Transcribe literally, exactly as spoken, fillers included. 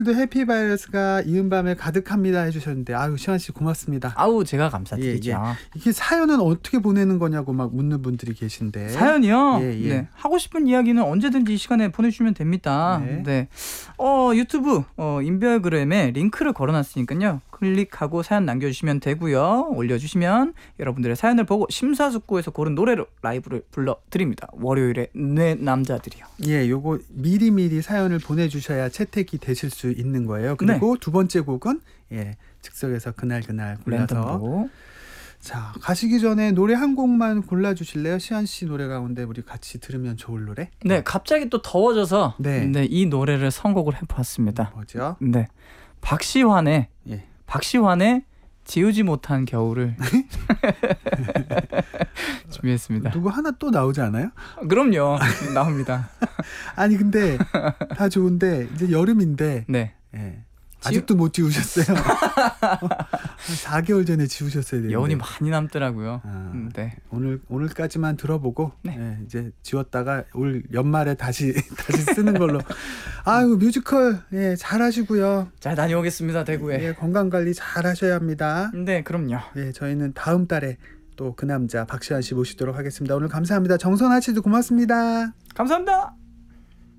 또 해피바이러스가 이은 밤에 가득합니다 해주셨는데 아유 시환 씨 고맙습니다. 아우 제가 감사드리죠. 예, 예. 이게 사연은 어떻게 보내는 거냐고 막 묻는 분들이 계신데. 사연이요? 예, 예. 네. 하고 싶은 이야기는 언제든지 이 시간에 보내주시면 됩니다. 네. 네. 어, 유튜브 어, 인별그램에 링크를 걸어놨으니까요. 클릭하고 사연 남겨주시면 되고요. 올려주시면 여러분들의 사연을 보고 심사숙고해서 고른 노래로 라이브를 불러드립니다. 월요일에 내 남자들이요. 예, 요거 미리미리 사연을 보내주셔야 채택이 되실 수 있는 거예요. 그리고 네. 두 번째 곡은 예, 즉석에서 그날 그날 골라서. 랜덤으로. 자, 가시기 전에 노래 한 곡만 골라주실래요? 시안 씨 노래 가운데 우리 같이 들으면 좋을 노래? 네, 갑자기 또 더워져서 네. 네, 이 노래를 선곡을 해보았습니다. 뭐죠? 네, 박시환의 예. 박시환의 지우지 못한 겨울을 준비했습니다. 누구 하나 또 나오지 않아요? 그럼요, 나옵니다. 아니 근데 다 좋은데 이제 여름인데 네, 예. 아직도 못 지우셨어요. 사 개월 전에 지우셨어야 되는데. 여운이 많이 남더라고요. 아, 음, 네. 오늘 오늘까지만 들어보고 네. 예, 이제 지웠다가 올 연말에 다시 다시 쓰는 걸로. 아유 뮤지컬 예, 잘하시고요. 잘 다녀오겠습니다, 대구에. 예, 건강 관리 잘하셔야 합니다. 네, 그럼요. 예, 저희는 다음 달에 또 그 남자 박시환 씨 모시도록 하겠습니다. 오늘 감사합니다. 정선아 씨도 고맙습니다. 감사합니다.